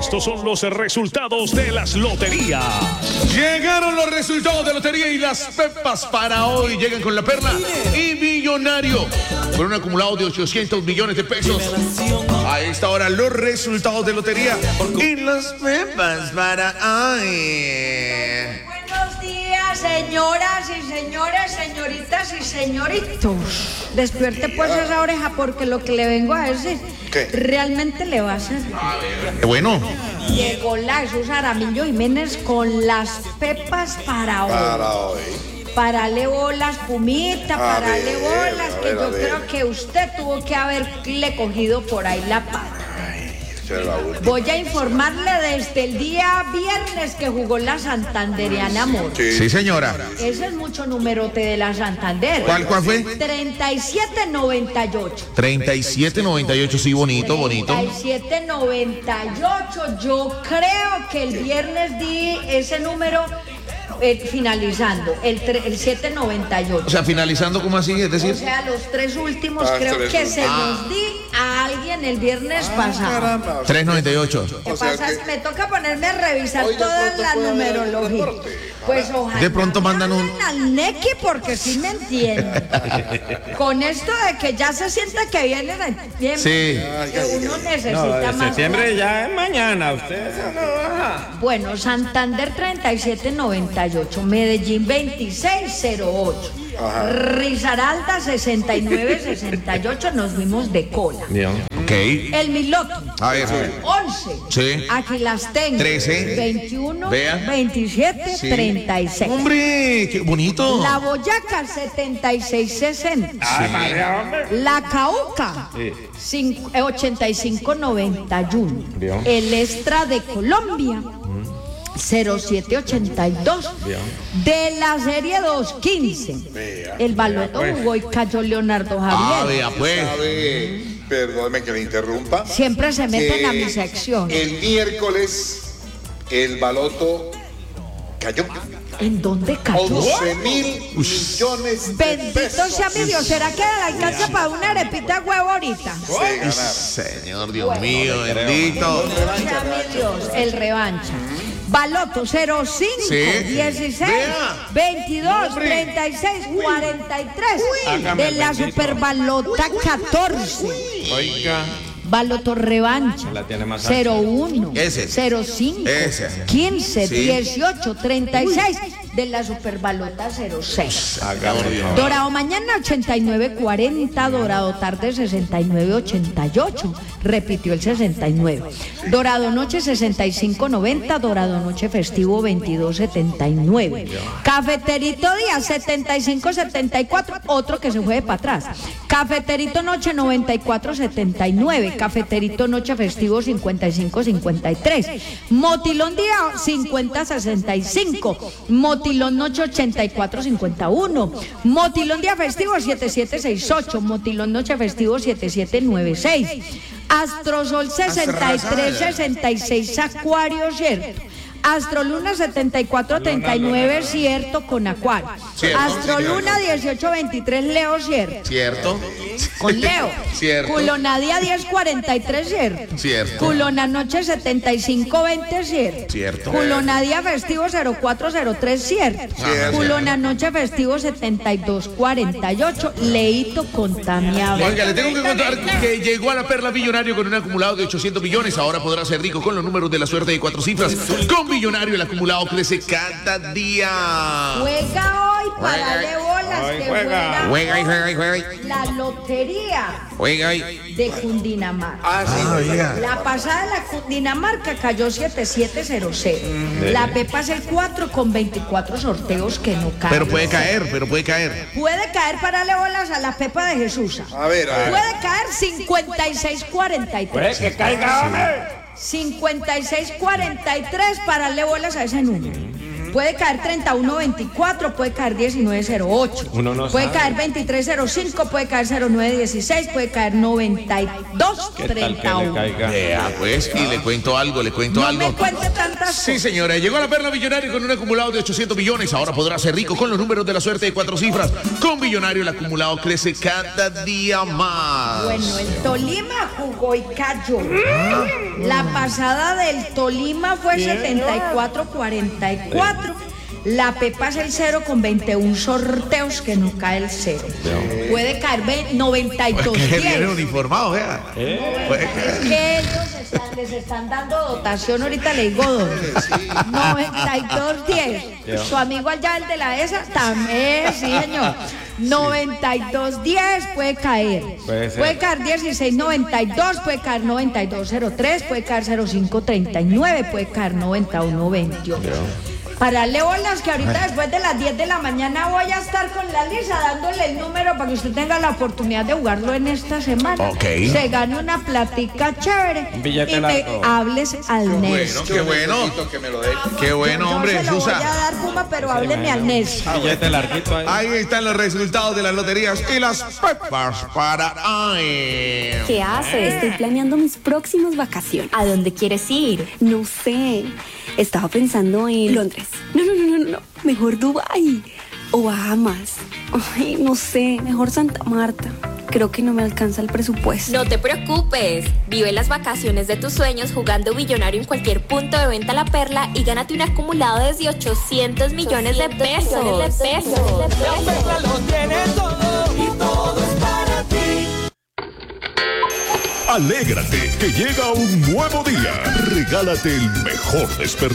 Estos son los resultados de las loterías. Llegaron los resultados de lotería y las pepas para hoy. Llegan con la perla y millonario con un acumulado de 800 millones de pesos. A esta hora los resultados de lotería y las pepas para hoy. Buenos días, señoras y señores, señoritas y señoritos. Despierte pues esa oreja porque lo que le vengo a decir realmente le va a servir. Qué bueno. Llegó la Jesús Aramillo Jiménez con las pepas para hoy. Parale bolas, Pumita, parale bolas, que yo creo que usted tuvo que haberle cogido por ahí la pata. Voy a informarle desde el día viernes que jugó la Santanderiana Amor. Sí, señora. Ese es mucho numerote de la Santander. ¿Cuál fue? 3798. 3798, sí, bonito. 3798. Yo creo que el viernes di ese número finalizando, el 798. O sea, finalizando, ¿cómo así? Es decir, o sea, los tres últimos creo que se los di a alguien el viernes pasado. 398. ¿Qué pasa? Es que me toca ponerme a revisar toda la numerología. Pues ojalá. De pronto mandan un al Nequi porque sí me entienden. Con esto de que ya se siente que viene septiembre. Sí. Que uno necesita más. Septiembre ya es mañana, usted no baja. Bueno, Santander 3798, Medellín 2608. Risaralda 6968, nos fuimos de cola. Bien. Ok. El Miloto, A ver. 11. Sí. Aquilastengo, 13. 21. Vea. 27, Sí. 36. Hombre, qué bonito. La Boyacá 7660. Ay, María, hombre. La Cauca 8591. Bien. El Extra de Colombia 0782. Bien. De la serie 215. El baloto jugó y cayó Leonardo Javier. Vea, pues. ¿Sabe? Perdóneme que le interrumpa. Siempre se meten a mi sección. El miércoles el baloto cayó. ¿En dónde cayó? 11.000 millones de Bendito pesos. sea mi Dios. ¿Será que le alcanza para una arepita de huevo ahorita? Se ganaron. Señor Dios mío, bendito. Bendito sea mi Dios. El revancha. Baloto 05, Sí. 16, Vea. 22, 36, 43. De la Superbalota 14. Oiga. Baloto revancha La tiene más ancha. 01, Ese. 05, Ese. 15, Sí. 18, 36. De la Superbalota 06. Dorado mañana 89-40, Dorado tarde 69-88, repitió el 69. Dorado noche 65-90, Dorado noche festivo 22-79. Cafeterito día 75-74, otro que se fue para atrás. Cafeterito noche 94-79, Cafeterito noche festivo 55-53. Motilón día 50-65, Motilón noche 84-51, Motilón día festivo 7768, Motilón noche festivo 7796, Astrosol 63-66, Acuario cierto, Astroluna 74-39 cierto con Acuario, Cierto, Astroluna 18-23 Leo cierto. Cierto. Con Leo. Cierto. Culonadia 1043, cierto. Cierto. Culona noche 7520, cierto. Cierto. Culonadia festivo 0403, cierto. Cierto. Culona noche festivo 7248, Leito con Tamiaba. Oiga, le tengo que contar que llegó a la perla millonario con un acumulado de 800 millones. Ahora podrá ser rico con los números de la suerte de 4 cifras. Con millonario el acumulado crece cada día. Juega hoy para darle bolas Hoy que juega. Juega y juega y juega. la lotería Juega y. de Cundinamarca. Oiga. La pasada de la Cundinamarca cayó 7700. La Pepa es el 4 con 24 sorteos que no caen. Pero puede caer. Puede caer para darle bolas a la Pepa de Jesús. A ver. Puede caer 5643. Pues que caiga, hombre. 5643 para darle bolas a ese número. Puede caer 31.24, puede caer 19.08. Uno no puede sabe. caer 23.05, puede caer 09.16, puede caer ¿Qué tal que le 92.31. caiga? Vea, pues, y le cuento algo. No me cuente tantas Sí, cosas. señora, llegó a la perla Billonario con un acumulado de 800 millones. Ahora podrá ser rico con los números de la suerte de 4 cifras. Con Billonario el acumulado crece cada día más. Bueno, el Tolima jugó y cayó. La pasada del Tolima fue 74-44. La Pepa es el 0 con 21 sorteos que no cae el 0. Puede caer 92 Que viene 10. uniformado, vea. Que ellos les están dando dotación, ahorita le digo dónde. 92-10. Su amigo allá, el de la ESA, también, sí, señor. 92-10 puede caer. Puede caer 16-92, puede caer 92-03, puede caer 05-39, puede caer 91-28. Para bolas que ahorita después de las 10 de la mañana voy a estar con la Lisa dándole el número para que usted tenga la oportunidad de jugarlo en esta semana. Ok. Se gane una platica chévere. Un billete y me largo. hables al NES. Bueno, qué bueno. Necesito que me lo dé. Qué bueno, hombre, Yo se lo voy Susa. a dar, Puma, pero hábleme al NES. Billete larguito ahí. Ahí están los resultados de las loterías y las pepas para hoy. ¿Qué haces? Estoy planeando mis próximas vacaciones. ¿A dónde quieres ir? No sé. Estaba pensando en Londres. No. Mejor Dubái. O Bahamas. Ay, no sé. Mejor Santa Marta. Creo que no me alcanza el presupuesto. No te preocupes, vive las vacaciones de tus sueños jugando Billonario en cualquier punto de venta La Perla y gánate un acumulado desde 800 millones de pesos. La Perla lo tiene todo y todo es para ti. Alégrate que llega un nuevo día. Regálate el mejor despertar.